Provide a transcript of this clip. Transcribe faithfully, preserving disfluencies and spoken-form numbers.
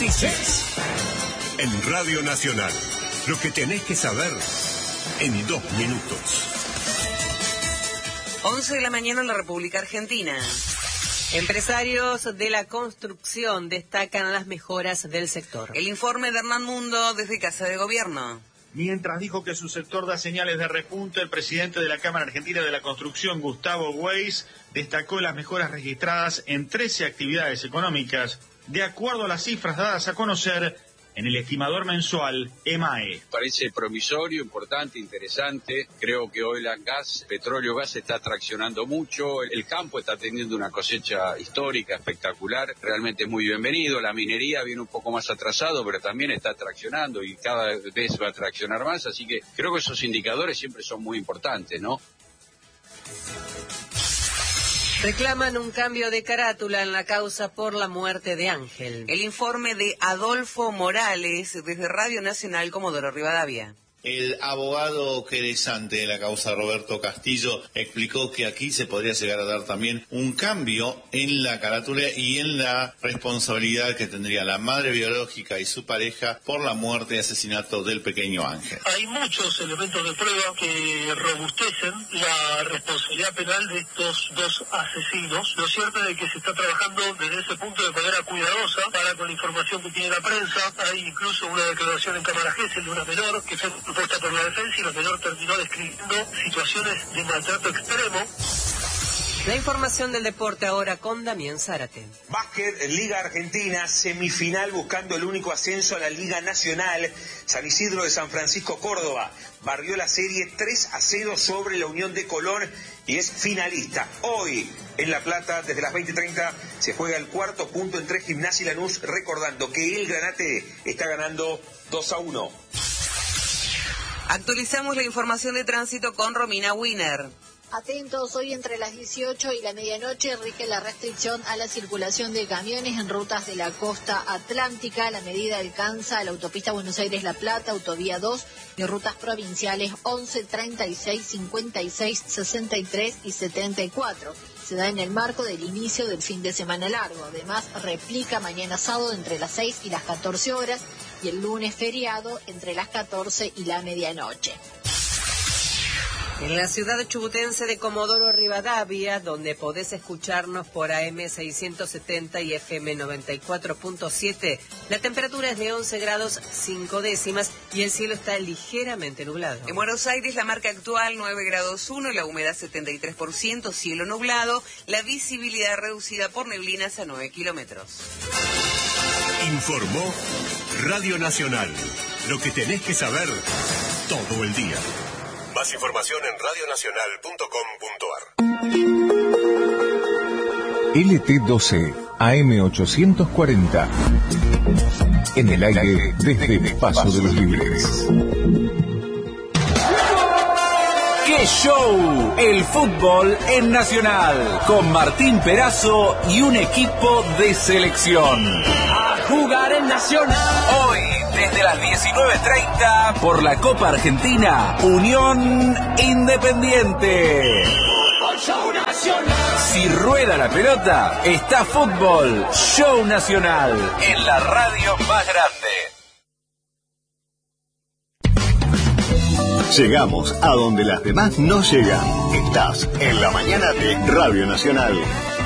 Noticias. En Radio Nacional. Lo que tenés que saber en dos minutos. once de la mañana en la República Argentina. Empresarios de la construcción destacan las mejoras del sector. El informe de Hernán Mundo desde Casa de Gobierno. Mientras dijo que su sector da señales de repunte, el presidente de la Cámara Argentina de la Construcción, Gustavo Weiss, destacó las mejoras registradas en trece actividades económicas, de acuerdo a las cifras dadas a conocer en el estimador mensual EMAE. Parece promisorio, importante, interesante. Creo que hoy la gas, petróleo gas está traccionando mucho. El campo está teniendo una cosecha histórica, espectacular. Realmente es muy bienvenido. La minería viene un poco más atrasado, pero también está traccionando y cada vez va a traccionar más. Así que creo que esos indicadores siempre son muy importantes, ¿no? Reclaman un cambio de carátula en la causa por la muerte de Ángel. El informe de Adolfo Morales desde Radio Nacional Comodoro Rivadavia. El abogado querellante de la causa, Roberto Castillo, explicó que aquí se podría llegar a dar también un cambio en la carátula y en la responsabilidad que tendría la madre biológica y su pareja por la muerte y asesinato del pequeño Ángel. Hay muchos elementos de prueba que robustecen la responsabilidad penal de estos dos asesinos. Lo cierto es que se está trabajando desde ese punto de manera cuidadosa para con la información que tiene la prensa. Hay incluso una declaración en cámara Gesell de una menor que fue puesta por la defensa y la menor terminó describiendo situaciones de maltrato extremo. La información del deporte ahora con Damián Zárate. Básquet, Liga Argentina, semifinal buscando el único ascenso a la Liga Nacional. San Isidro de San Francisco, Córdoba, barrió la serie tres a cero sobre la Unión de Colón y es finalista. Hoy, en La Plata, desde las veinte treinta, se juega el cuarto punto entre Gimnasia y Lanús, recordando que el Granate está ganando dos a uno. Actualizamos la información de tránsito con Romina Wiener. Atentos, hoy entre las dieciocho y la medianoche rige la restricción a la circulación de camiones en rutas de la costa atlántica. La medida alcanza a la autopista Buenos Aires-La Plata, autovía dos y rutas provinciales once, treinta y seis, cincuenta y seis, sesenta y tres y setenta y cuatro. Se da en el marco del inicio del fin de semana largo. Además, replica mañana sábado entre las seis y las catorce horas y el lunes feriado entre las catorce y la medianoche. En la ciudad chubutense de Comodoro Rivadavia, donde podés escucharnos por A M seiscientos setenta y F M noventa y cuatro punto siete, la temperatura es de once grados cinco décimas y el cielo está ligeramente nublado. En Buenos Aires la marca actual nueve grados uno, la humedad setenta y tres por ciento, cielo nublado, la visibilidad reducida por neblinas a nueve kilómetros. Informó Radio Nacional. Lo que tenés que saber todo el día. Más información en radio nacional punto com punto a r. L T doce A M ochocientos cuarenta. En el aire desde Paso de los Libres. ¡Qué show! El fútbol en Nacional, con Martín Perazo y un equipo de selección. A jugar en Nacional. Hoy, desde las diecinueve treinta, por la Copa Argentina, Unión Independiente. Fútbol Show Nacional. Si rueda la pelota, está Fútbol Show Nacional, en la radio más grande. Llegamos a donde las demás no llegan. Estás en la mañana de Radio Nacional.